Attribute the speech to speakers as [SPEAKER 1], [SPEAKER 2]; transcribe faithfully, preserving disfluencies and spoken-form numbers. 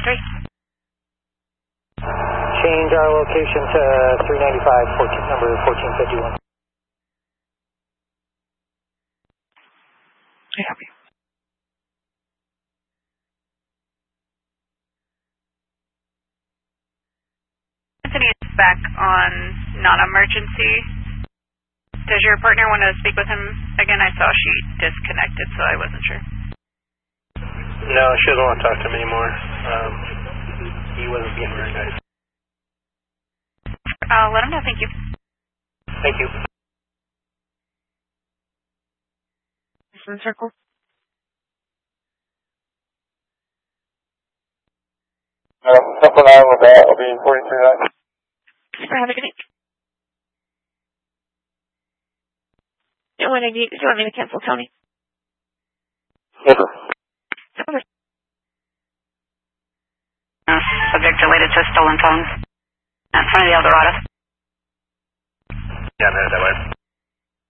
[SPEAKER 1] one three.
[SPEAKER 2] Change our location to three ninety-five, fourteen, number fourteen fifty-one.
[SPEAKER 1] I copy. Anthony is back on non-emergency. Does your partner want to speak with him again? I saw she disconnected, so I wasn't sure.
[SPEAKER 3] No, she doesn't want to talk to me anymore. Um, he wasn't being very nice.
[SPEAKER 1] I'll let him know. Thank you.
[SPEAKER 3] Thank you.
[SPEAKER 1] In circle.
[SPEAKER 4] Uh, Temple nine with that. I'll be in forty-three nine.
[SPEAKER 1] Have a good day. Do you want to, do you want me to cancel, Tony?
[SPEAKER 4] Yes, sir.
[SPEAKER 1] Over. Uh, subject related to stolen phones in front of the Eldorado.
[SPEAKER 3] Yeah, I'm headed that way.